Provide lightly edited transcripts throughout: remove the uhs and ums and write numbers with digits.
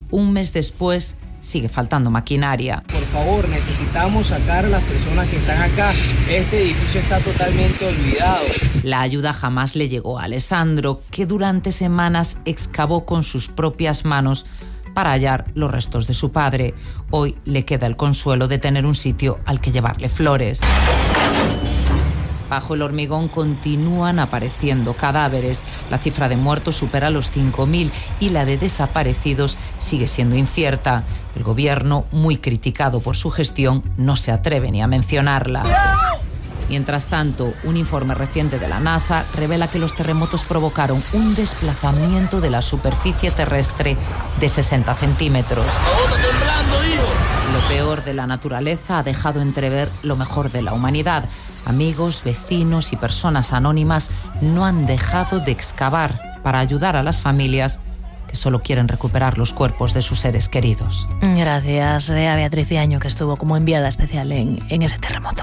Un mes después, sigue faltando maquinaria. Por favor, necesitamos sacar a las personas que están acá. Este edificio está totalmente olvidado. La ayuda jamás le llegó a Alessandro, que durante semanas excavó con sus propias manos para hallar los restos de su padre. Hoy le queda el consuelo de tener un sitio al que llevarle flores. Bajo el hormigón continúan apareciendo cadáveres. La cifra de muertos supera los 5.000 y la de desaparecidos sigue siendo incierta. El gobierno, muy criticado por su gestión, no se atreve ni a mencionarla. Mientras tanto, un informe reciente de la NASA revela que los terremotos provocaron un desplazamiento de la superficie terrestre de 60 centímetros. Lo peor de la naturaleza ha dejado entrever lo mejor de la humanidad. Amigos, vecinos y personas anónimas no han dejado de excavar para ayudar a las familias que solo quieren recuperar los cuerpos de sus seres queridos. Gracias a Beatriz Iaño, que estuvo como enviada especial en ese terremoto.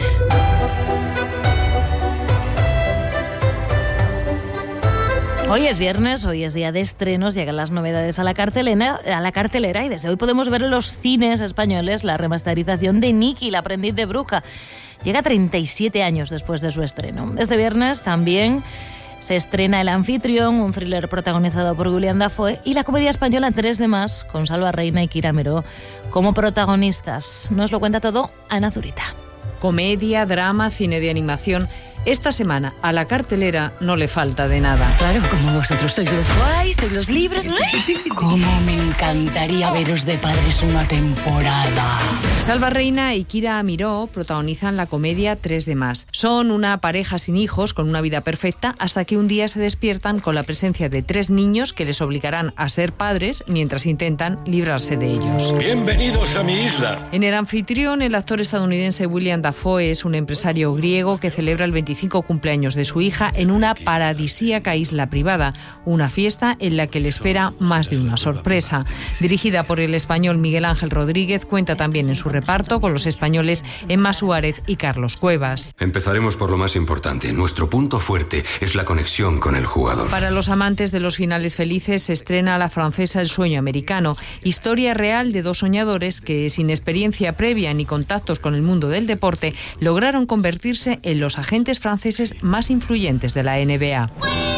Hoy es viernes, hoy es día de estrenos, llegan las novedades a la cartelera y desde hoy podemos ver en los cines españoles la remasterización de Nikki, la aprendiz de bruja. Llega 37 años después de su estreno. Este viernes también se estrena El anfitrión, un thriller protagonizado por William Dafoe, y la comedia española 3 de más, con Salva Reina y Kira Miró como protagonistas. Nos lo cuenta todo Ana Zurita. Comedia, drama, cine de animación. Esta semana a la cartelera no le falta de nada. Claro, como vosotros sois los guays, sois los libres. Cómo me encantaría veros de padres una temporada. Salva Reina y Kira Miró protagonizan la comedia 3 de más. Son una pareja sin hijos con una vida perfecta hasta que un día se despiertan con la presencia de 3 niños que les obligarán a ser padres mientras intentan librarse de ellos. Bienvenidos a mi isla. En El anfitrión, el actor estadounidense William Dafoe es un empresario griego que celebra el 25 cumpleaños de su hija en una paradisíaca isla privada, una fiesta en la que le espera más de una sorpresa. Dirigida por el español Miguel Ángel Rodríguez, cuenta también en su reparto con los españoles Emma Suárez y Carlos Cuevas. Empezaremos por lo más importante. Nuestro punto fuerte es la conexión con el jugador. Para los amantes de los finales felices se estrena la francesa El sueño americano, historia real de 2 soñadores que, sin experiencia previa ni contactos con el mundo del deporte, lograron convertirse en los agentes franceses más influyentes de la NBA.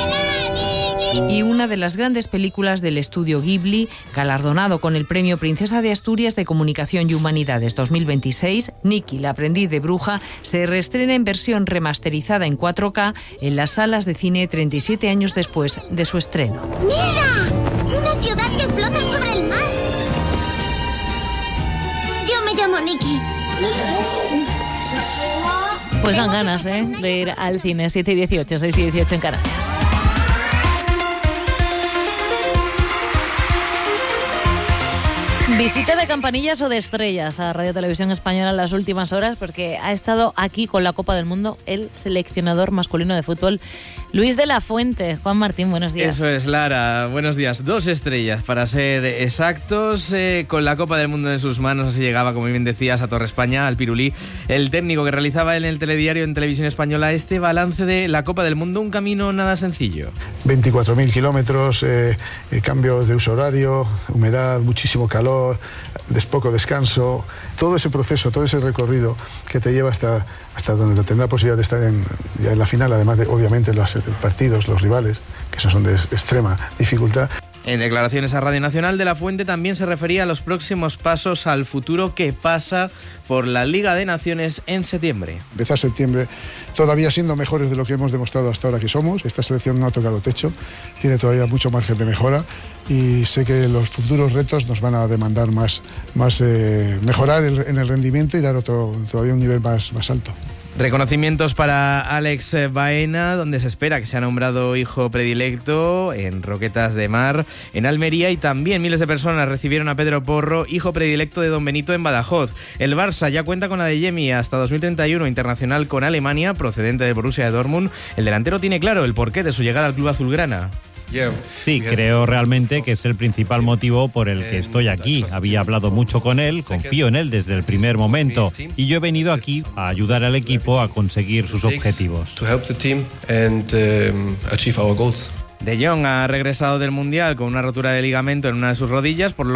Y una de las grandes películas del estudio Ghibli, galardonado con el premio Princesa de Asturias de Comunicación y Humanidades 2026, Nikki, la aprendiz de bruja, se reestrena en versión remasterizada en 4K en las salas de cine 37 años después de su estreno. ¡Mira! ¡Una ciudad que flota sobre el mar! Yo me llamo Nikki. Pues dan ganas de ir al cine. 7 y 18, 6 y 18 en Canarias. Visita de campanillas o de estrellas a Radio Televisión Española en las últimas horas, porque ha estado aquí con la Copa del Mundo el seleccionador masculino de fútbol, Luis de la Fuente. Juan Martín, buenos días. Eso es, Lara. Buenos días. 2 estrellas, para ser exactos. Con la Copa del Mundo en sus manos, así llegaba, como bien decías, a Torre España, al Pirulí, el técnico que realizaba en el telediario en Televisión Española este balance de la Copa del Mundo, un camino nada sencillo. 24.000 kilómetros, cambios de uso horario, humedad, muchísimo calor, poco descanso, todo ese proceso, todo ese recorrido que te lleva hasta donde tendrá la posibilidad de estar ya en la final, además de, obviamente, los partidos, los rivales, que esos son de extrema dificultad. En declaraciones a Radio Nacional, de la Fuente también se refería a los próximos pasos, al futuro que pasa por la Liga de Naciones en septiembre. Empezar septiembre todavía siendo mejores de lo que hemos demostrado hasta ahora que somos. Esta selección no ha tocado techo, tiene todavía mucho margen de mejora y sé que los futuros retos nos van a demandar más mejorar en el rendimiento y dar todavía un nivel más alto. Reconocimientos para Alex Baena, donde se espera que sea nombrado hijo predilecto, en Roquetas de Mar, en Almería, y también miles de personas recibieron a Pedro Porro, hijo predilecto de Don Benito, en Badajoz. El Barça ya cuenta con Adeyemi hasta 2031, internacional con Alemania, procedente del Borussia Dortmund. El delantero tiene claro el porqué de su llegada al club azulgrana. Sí, creo realmente que es el principal motivo por el que estoy aquí. Había hablado mucho con él, confío en él desde el primer momento y yo he venido aquí a ayudar al equipo a conseguir sus objetivos. De Jong ha regresado del Mundial con una rotura de ligamento en una de sus rodillas, por lo